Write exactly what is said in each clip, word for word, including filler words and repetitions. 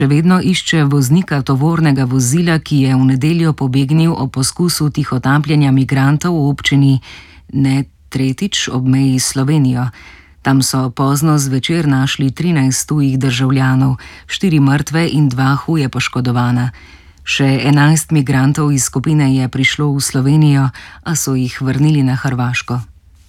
Še vedno išče voznika tovornega vozila, ki je v nedeljo pobegnil o poskusu tihotapljenja migrantov v občini Netretič ob meji s Slovenijo. Tam so pozno zvečer našli trinajst tujih državljanov, štiri mrtve in dva huje poškodovana. Še enajst migrantov iz skupine je prišlo v Slovenijo, a so jih vrnili na Hrvaško.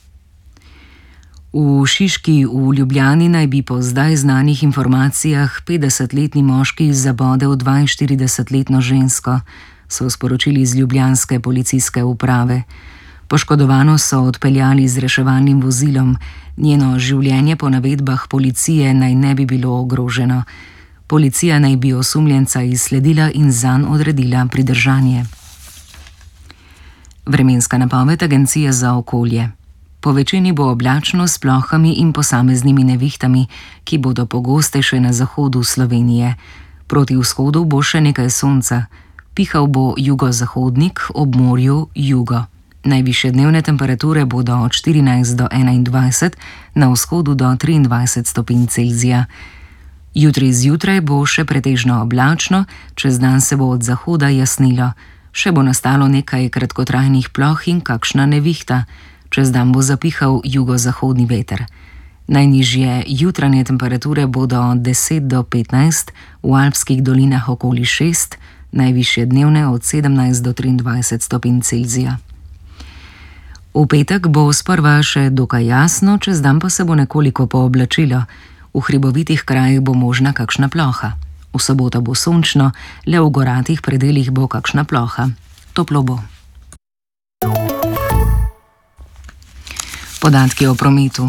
V Šiški v Ljubljani naj bi po zdaj znanih informacijah petdesetletni moški zabodel dvainštiridesetletno žensko, so sporočili iz ljubljanske policijske uprave. Poškodovano so odpeljali z reševalnim vozilom, njeno življenje po navedbah policije naj ne bi bilo ogroženo. Policija naj bi osumljenca izsledila in zanj odredila pridržanje. Vremenska napoved Agencije za okolje. Po večini bo oblačno s plohami in posameznimi nevihtami, ki bodo pogostejše na zahodu Slovenije. Proti vzhodu bo še nekaj sonca. Pihal bo jugozahodnik, ob morju jugo. Najvišje dnevne temperature bodo od štirinajst do enaindvajset, na vzhodu do triindvajset stopinj Celzija. Jutri zjutraj bo še pretežno oblačno, čez dan se bo od zahoda jasnilo. Še bo nastalo nekaj kratkotrajnih ploh in kakšna nevihta. Čez dan bo zapihal jugozahodni veter. Najnižje jutranje temperature bodo od deset do petnajst, v alpskih dolinah okoli šest, najvišje dnevne od sedemnajst do triindvajset stopinj Celzija. V petek bo sprva še dokaj jasno, čez dan pa se bo nekoliko pooblačilo. V hribovitih krajih bo možna kakšna ploha. V soboto bo sončno, le v goratih predelih bo kakšna ploha. Toplo bo. Podatki o prometu.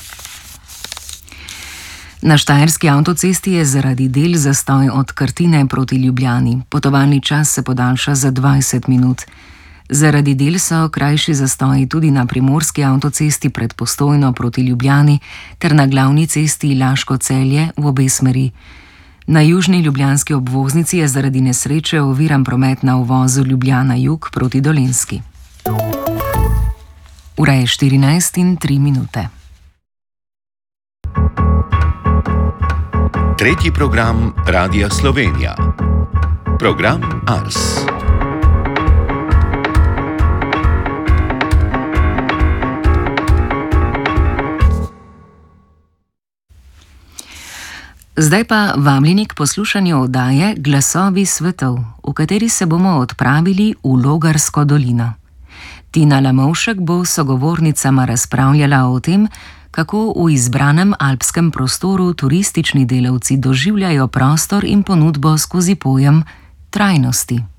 Na Štajerski avtocesti je zaradi del zastoj od Krtine proti Ljubljani. Potovalni čas se podaljša za dvajset minut. Zaradi del so krajši zastoji tudi na Primorski avtocesti pred Postojno proti Ljubljani ter na glavni cesti Laško-Celje v obe smeri. Na južni ljubljanski obvoznici je zaradi nesreče oviran promet na uvozu Ljubljana jug proti Dolenjski. Ura je štirinajst in tri minute. Tretji program Radia Slovenija. Program Ars. Zdaj pa vabljeni k poslušanju oddaje Glasovi svetov, v kateri se bomo odpravili v Logarsko dolino. Tina Lamovšek bo s sogovornicama razpravljala o tem, kako v izbranem alpskem prostoru turistični delavci doživljajo prostor in ponudbo skozi pojem trajnosti.